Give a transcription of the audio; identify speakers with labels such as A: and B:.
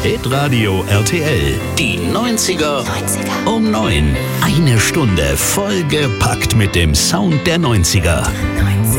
A: Hitradio RTL. Die 90er um 9. Eine Stunde vollgepackt mit dem Sound der 90er.